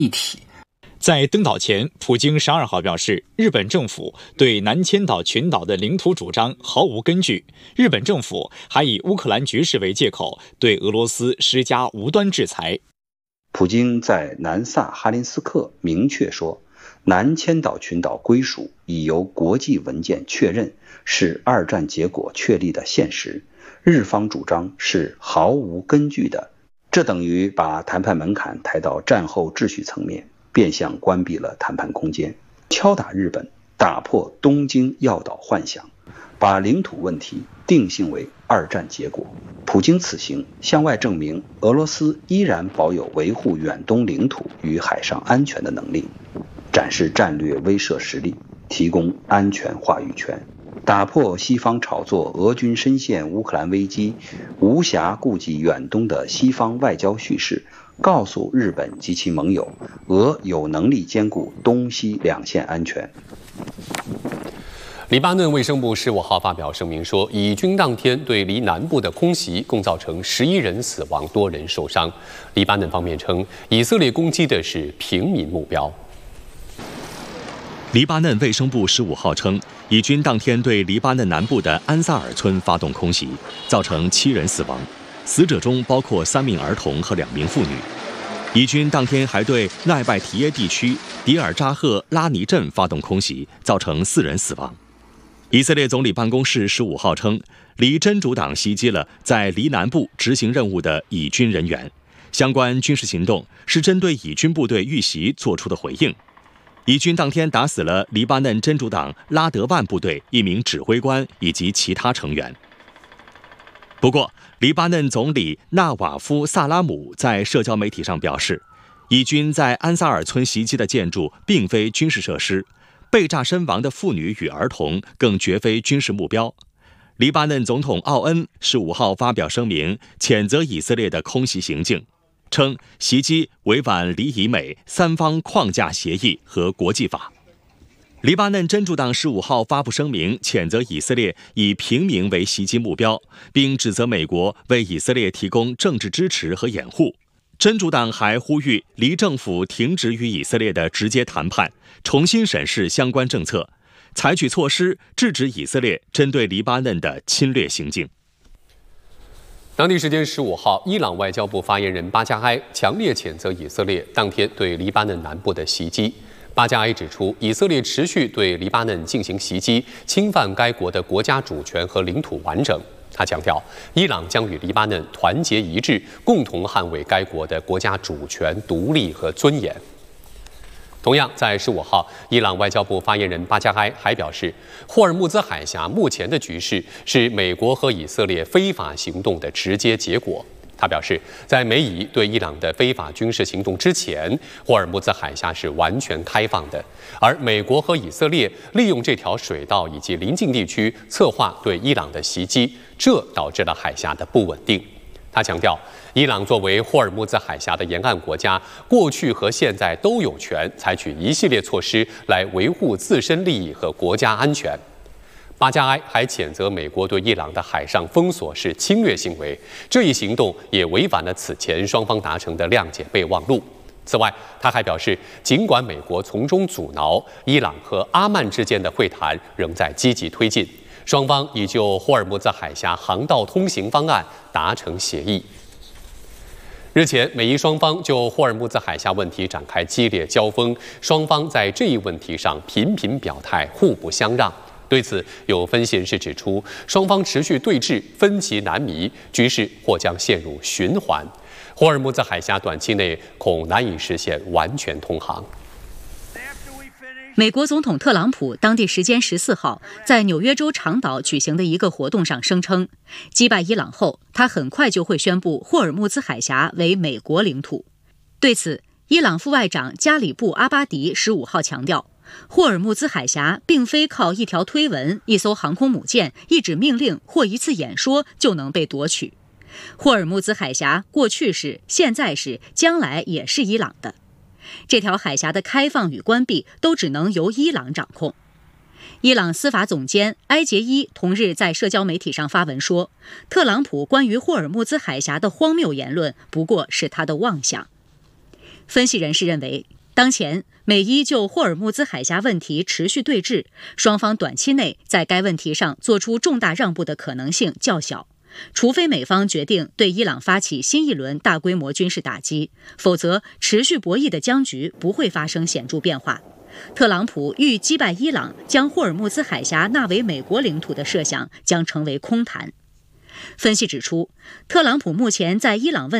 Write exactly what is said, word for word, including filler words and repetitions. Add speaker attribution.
Speaker 1: 一体。
Speaker 2: 在登岛前，普京十二号表示，日本政府对南千岛群岛的领土主张毫无根据。日本政府还以乌克兰局势为借口，对俄罗斯施加无端制裁。
Speaker 3: 普京在南萨哈林斯克明确说，南千岛群岛归属已由国际文件确认，是二战结果确立的现实。日方主张是毫无根据的，这等于把谈判门槛抬到战后秩序层面，变相关闭了谈判空间，敲打日本，打破东京要岛幻想，把领土问题定性为二战结果。普京此行向外证明，俄罗斯依然保有维护远东领土与海上安全的能力，展示战略威慑实力，提供安全话语权，打破西方炒作俄军深陷乌克兰危机，无暇顾及远东的西方外交叙事，告诉日本及其盟友，俄有能力兼顾东西两线安全。
Speaker 4: 黎巴嫩卫生部十五号发表声明说，以军当天对黎南部的空袭共造成十一人死亡，多人受伤。黎巴嫩方面称，以色列攻击的是平民目标。
Speaker 5: 黎巴嫩卫生部十五号称，以军当天对黎巴嫩南部的安萨尔村发动空袭，造成七人死亡，死者中包括三名儿童和两名妇女。以军当天还对奈拜提耶地区迪尔扎赫拉尼镇发动空袭，造成四人死亡。以色列总理办公室十五号称，黎真主党袭击了在黎南部执行任务的以军人员，相关军事行动是针对以军部队遇袭做出的回应。以军当天打死了黎巴嫩真主党拉德万部队一名指挥官以及其他成员。不过，黎巴嫩总理纳瓦夫·萨拉姆在社交媒体上表示，以军在安萨尔村袭击的建筑并非军事设施，被炸身亡的妇女与儿童更绝非军事目标。黎巴嫩总统奥恩十五号发表声明，谴责以色列的空袭行径，称袭击违反黎以美三方框架协议和国际法。黎巴嫩真主党十五号发布声明，谴责以色列以平民为袭击目标，并指责美国为以色列提供政治支持和掩护。真主党还呼吁黎政府停止与以色列的直接谈判，重新审视相关政策，采取措施制止以色列针对黎巴嫩的侵略行径。
Speaker 4: 当地时间十五号，伊朗外交部发言人巴加埃强烈谴责以色列当天对黎巴嫩南部的袭击。巴加埃指出，以色列持续对黎巴嫩进行袭击，侵犯该国的国家主权和领土完整。他强调，伊朗将与黎巴嫩团结一致，共同捍卫该国的国家主权、独立和尊严。同样，在十五号，伊朗外交部发言人巴加埃还表示，霍尔木兹海峡目前的局势是美国和以色列非法行动的直接结果。他表示，在美以对伊朗的非法军事行动之前，霍尔木兹海峡是完全开放的，而美国和以色列利用这条水道以及邻近地区策划对伊朗的袭击，这导致了海峡的不稳定。他强调，伊朗作为霍尔木兹海峡的沿岸国家，过去和现在都有权采取一系列措施来维护自身利益和国家安全。巴加埃还谴责美国对伊朗的海上封锁是侵略行为，这一行动也违反了此前双方达成的谅解备忘录。此外，他还表示，尽管美国从中阻挠，伊朗和阿曼之间的会谈仍在积极推进，双方已就霍尔木兹海峡航道通行方案达成协议。日前，美伊双方就霍尔木兹海峡问题展开激烈交锋，双方在这一问题上频频表态，互不相让。对此，有分析人士指出，双方持续对峙，分歧难弥，局势或将陷入循环。霍尔木兹海峡短期内恐难以实现完全通航。
Speaker 6: 美国总统特朗普当地时间十四号在纽约州长岛举行的一个活动上声称，击败伊朗后，他很快就会宣布霍尔木兹海峡为美国领土。对此，伊朗副外长加里布·阿巴迪十五号强调，霍尔木兹海峡并非靠一条推文、一艘航空母舰、一纸命令或一次演说就能被夺取。霍尔木兹海峡过去是、现在是、将来也是伊朗的。这条海峡的开放与关闭都只能由伊朗掌控。伊朗司法总监埃杰伊同日在社交媒体上发文说，特朗普关于霍尔木兹海峡的荒谬言论不过是他的妄想。 分析人士认为，当前美伊就霍尔木兹海峡问题持续对峙，双方短期内在该问题上做出重大让步的可能性较小。除非美方决定对伊朗发起新一轮大规模军事打击，否则持续博弈的僵局不会发生显著变化。特朗普欲击败伊朗，将霍尔木兹海峡纳为美国领土的设想将成为空谈。分析指出，特朗普目前在伊朗问